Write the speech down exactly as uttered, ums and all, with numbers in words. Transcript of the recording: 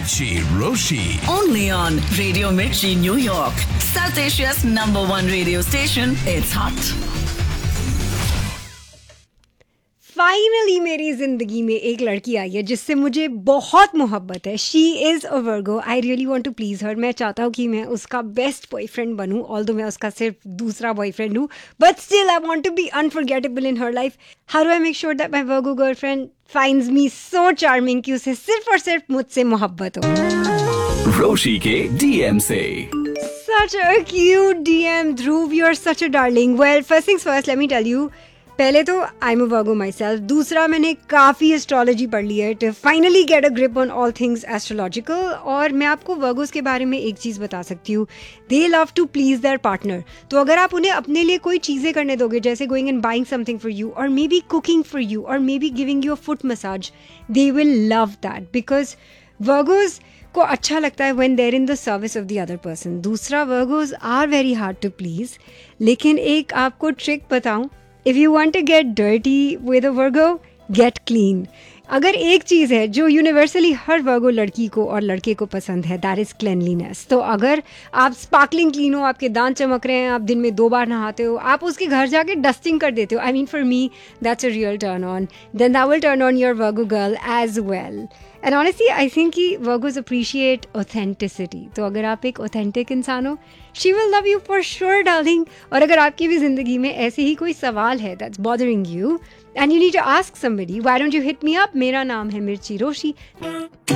Mirchi Roshi. Only on Radio Mirchi, New York. South Asia's number one radio station. It's hot. Finally मेरी जिंदगी में एक लड़की आई है जिससे मुझे बहुत मोहब्बत है. She is a Virgo. I really want to please हर. मैं चाहता हूँ कि मैं उसका बेस्ट बॉयफ्रेंड बनूँ, ऑल्दो मैं उसका सिर्फ दूसरा बॉयफ्रेंड हूँ, but still I want to be unforgettable in her life. How do I make sure that my Virgo girlfriend finds me so charming कि उसे सिर्फ और सिर्फ मुझसे मोहब्बत हो. रोशी के डीएम से. Such a cute D M, Dhruv. You're such a darling. Well, first things first, let me tell you. पहले तो I am a Virgo my self. दूसरा, मैंने काफ़ी एस्ट्रोलॉजी पढ़ ली है to finally get a grip on all things astrological. और मैं आपको वर्गोस के बारे में एक चीज़ बता सकती हूँ. दे love to please there partner. तो अगर आप उन्हें अपने लिए कोई चीज़ें करने दोगे, जैसे going and buying something for you, और may be cooking for you, और may be giving you a foot massage, they will love that. Because Virgos को अच्छा लगता है when there in the service of the other person. दूसरा, Virgos are very hard to please. लेकिन एक आपको trick बताऊँ. If you want to get dirty with a Virgo, get clean. अगर एक चीज़ है जो यूनिवर्सली हर वर्गो लड़की को और लड़के को पसंद है, दैट इज़ क्लेनलीनेस. तो अगर आप स्पार्कलिंग क्लीन हो, आपके दांत चमक रहे हैं, आप दिन में दो बार नहाते हो, आप उसके घर जाके डस्टिंग कर देते हो, I mean for me that's a real turn on. Then that will turn on your Virgo girl as well. And honestly I think कि वर्गोज अप्रिशिएट ऑथेंटिसिटी. तो अगर आप एक ऑथेंटिक इंसान हो, she will love you for sure darling. और अगर आपकी भी ज़िंदगी में ऐसे ही कोई सवाल है that's bothering you and you need to ask somebody, why don't you hit me up? मेरा नाम है मिर्ची रोशी.